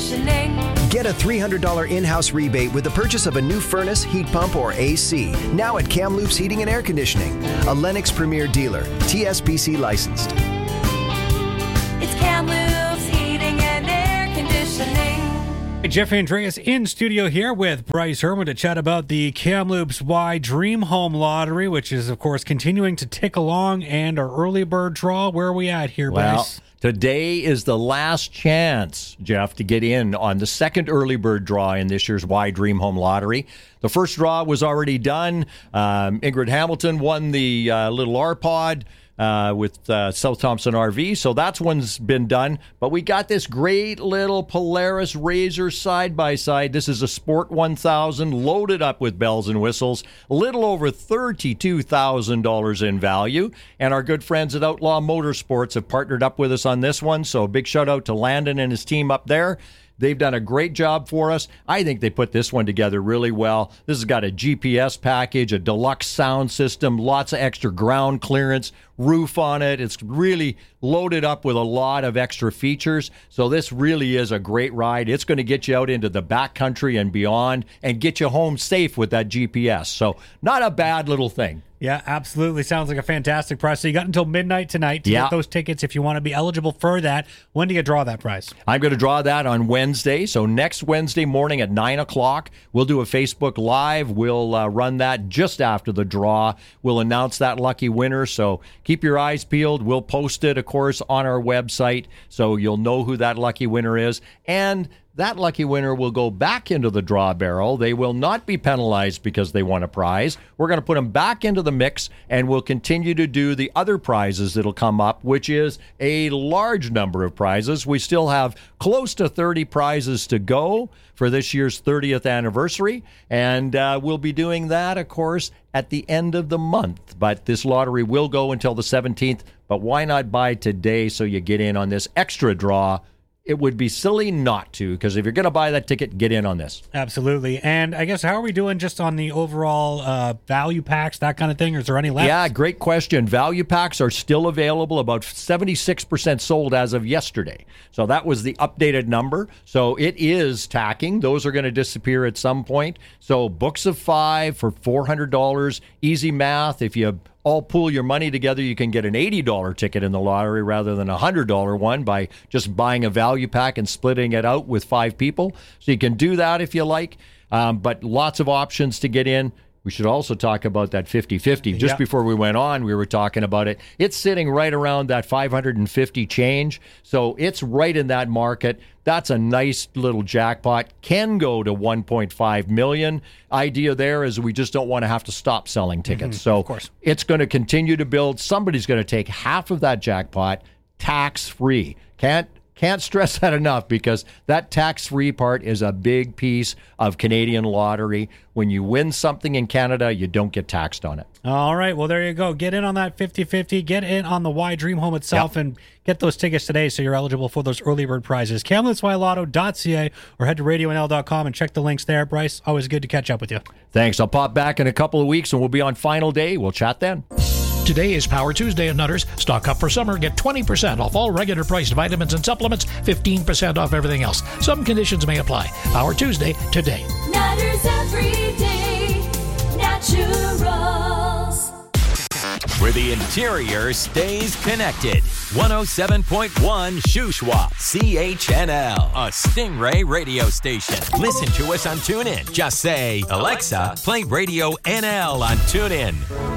conditioning. Get a $300 in-house rebate with the purchase of a new furnace, heat pump, or AC. Now at Kamloops Heating and Air Conditioning, a Lennox Premier dealer, TSPC licensed. It's Kamloops Heating and Air Conditioning. Hey, Jeffrey Andreas in studio here with Bryce Herman to chat about the Kamloops Y Dream Home Lottery, which is, of course, continuing to tick along, and our early bird draw. Where are we at here, Bryce? Today is the last chance, Jeff, to get in on the second early bird draw in this year's Y Dream Home Lottery. The first draw was already done. Ingrid Hamilton won the little R-Pod with South Thompson RV, so that's one's been done. But we got this great little Polaris RZR side-by-side. This is a Sport 1000 loaded up with bells and whistles, a little over $32,000 in value. And our good friends at Outlaw Motorsports have partnered up with us on this one, so a big shout-out to Landon and his team up there. They've done a great job for us. I think they put this one together really well. This has got a GPS package, a deluxe sound system, lots of extra ground clearance, roof on it. It's really loaded up with a lot of extra features. So this really is a great ride. It's going to get you out into the backcountry and beyond and get you home safe with that GPS. So not a bad little thing. Yeah, absolutely. Sounds like a fantastic price. So you got until midnight tonight to get those tickets if you want to be eligible for that. When do you draw that prize? I'm going to draw that on Wednesday. So next Wednesday morning at 9 o'clock, we'll do a Facebook Live. We'll run that just after the draw. We'll announce that lucky winner. So keep your eyes peeled. We'll post it, of course, on our website so you'll know who that lucky winner is. And that lucky winner will go back into the draw barrel. They will not be penalized because they won a prize. We're going to put them back into the mix, and we'll continue to do the other prizes that'll come up, which is a large number of prizes. We still have close to 30 prizes to go for this year's 30th anniversary, and we'll be doing that, of course, at the end of the month. But this lottery will go until the 17th, but why not buy today so you get in on this extra draw? It would be silly not to, because if you're going to buy that ticket, get in on this. Absolutely. And I guess, how are we doing just on the overall value packs, that kind of thing? Or is there any left? Yeah, great question. Value packs are still available, about 76% sold as of yesterday. So that was the updated number. So it is tacking. Those are going to disappear at some point. So books of 5 for $400. Easy math. If you all pool your money together, you can get an $80 ticket in the lottery rather than a $100 one by just buying a value pack and splitting it out with 5 people. So you can do that if you like, but lots of options to get in. We should also talk about that 50-50. Just before we went on, we were talking about it. It's sitting right around that 550 change, so it's right in that market. That's a nice little jackpot. Can go to $1.5 million. Idea there is we just don't want to have to stop selling tickets. So of course, it's going to continue to build. Somebody's going to take half of that jackpot tax-free. Can't stress that enough, because that tax-free part is a big piece of Canadian lottery. When you win something in Canada, you don't get taxed on it. All right. Well, there you go. Get in on that 50-50. Get in on the Y Dream Home itself and get those tickets today so you're eligible for those early bird prizes. KamloopsYLotto.ca or head to RadioNL.com and check the links there. Bryce, always good to catch up with you. Thanks. I'll pop back in a couple of weeks and we'll be on final day. We'll chat then. Today is Power Tuesday at Nutters. Stock up for summer. Get 20% off all regular priced vitamins and supplements, 15% off everything else. Some conditions may apply. Power Tuesday today. Nutters Everyday Naturals. Where the interior stays connected. 107.1 Shuswap, CHNL, a Stingray radio station. Listen to us on TuneIn. Just say, Alexa, play Radio NL on TuneIn.